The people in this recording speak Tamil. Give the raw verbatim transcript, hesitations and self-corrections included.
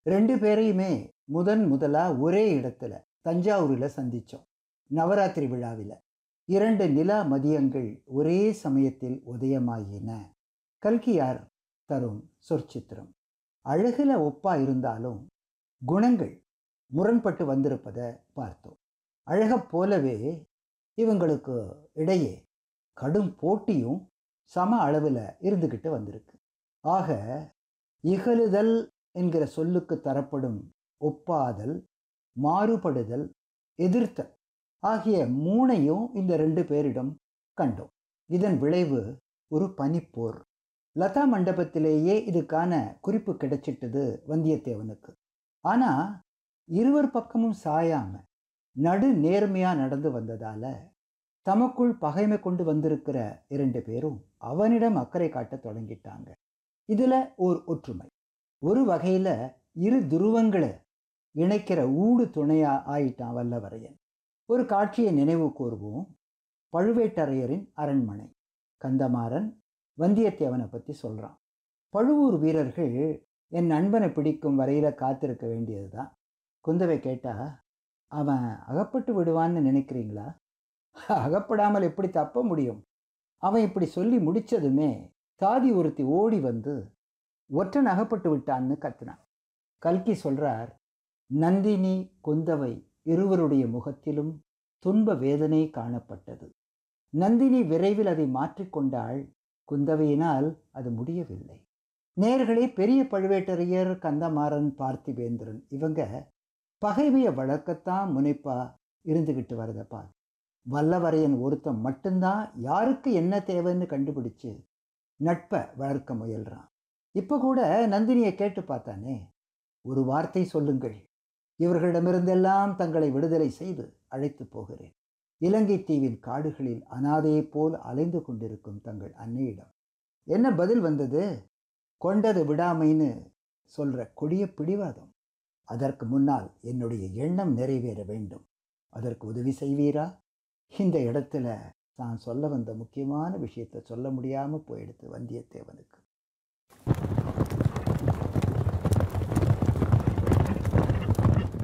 ரெண்டு பேரையுமே முதன் முதலா ஒரே இடத்துல தஞ்சாவூரில் சந்தித்தோம். நவராத்திரி விழாவில் இரண்டு நிலா மதியங்கள் ஒரே சமயத்தில் உதயமாயின. கல்கியார் தரும் சொற்சித்திரம். அழகில் ஒப்பா இருந்தாலும் குணங்கள் முரண்பட்டு வந்திருப்பதை பார்த்தோம். அழகப் போலவே இவங்களுக்கு இடையே கடும் போட்டியும் சம அளவில் இருந்துக்கிட்டு வந்திருக்கு. ஆக இகழுதல் என்கிற சொல்லுக்கு தரப்படும் ஒப்பாதல், மாறுபடுதல், எதிர்த்தல் ஆகிய மூணையும் இந்த ரெண்டு பேரிடம் கண்டோம். இதன் விளைவு ஒரு பனிப்போர். லதா மண்டபத்திலேயே இதுக்கான குறிப்பு கிடைச்சிட்டது வந்தியத்தேவனுக்கு. ஆனால் இருவர் பக்கமும் சாயாம நடு நேர்மையாக நடந்து வந்ததால தமக்குள் பகைமை கொண்டு வந்திருக்கிற இரண்டு பேரும் அவனிடம் அக்கறை காட்ட தொடங்கிட்டாங்க. இதில் ஓர் ஒற்றுமை. ஒரு வகையில் இரு துருவங்களை இணைக்கிற ஊடு துணையா ஆயிட்டான் வல்லவரையன். ஒரு காட்சியை நினைவு கூர்வோம். பழுவேட்டரையரின் அரண்மனை. கந்தமாறன் வந்தியத்தேவனை பற்றி சொல்கிறான். பழுவூர் வீரர்கள் என் நண்பனை பிடிக்கும் வரையில் காத்திருக்க வேண்டியது தான். குந்தவை கேட்டால், அவன் அகப்பட்டு விடுவான்னு நினைக்கிறீங்களா? அகப்படாமல் எப்படி தப்ப முடியும்? அவன் இப்படி சொல்லி முடித்ததுமே தாதி ஒருத்தி ஓடி வந்து ஒற்றன் அகப்பட்டு விட்டான்னு கத்தினான். கல்கி சொல்றார், நந்தினி குந்தவை இருவருடைய முகத்திலும் துன்ப வேதனை காணப்பட்டது. நந்தினி விரைவில் அதை மாற்றிக்கொண்டாள். குந்தவையினால் அது முடியவில்லை. நேர்களே, பெரிய பழுவேட்டரையர், கந்தமாறன், பார்த்திபேந்திரன் இவங்க பகைமையை வளர்க்கத்தான் முனைப்பா இருந்துகிட்டு வரதப்பா. வல்லவரையன் ஒருத்தன் மட்டும்தான் யாருக்கு என்ன தேவைன்னு கண்டுபிடிச்சு நட்பை வளர்க்க முயல்றான். இப்போ கூட நந்தினியை கேட்டு பார்த்தானே, ஒரு வார்த்தை சொல்லுங்கள், இவர்களிடமிருந்தெல்லாம் தங்களை விடுதலை செய்து அழைத்து போகிறேன். இலங்கை தீவின் காடுகளில் அனாதையைப் போல் அலைந்து கொண்டிருக்கும் தங்கள் அன்னையிடம். என்ன பதில் வந்தது? கொண்டது விடாமைன்னு சொல்ற கொடிய பிடிவாதம். அதற்கு முன்னால் என்னுடைய எண்ணம் நிறைவேற வேண்டும். அதற்கு உதவி செய்வீரா? இந்த இடத்துல தான் சொல்ல வந்த முக்கியமான விஷயத்தை சொல்ல முடியாமல் போயிடுது வந்தியத்தேவனுக்கு.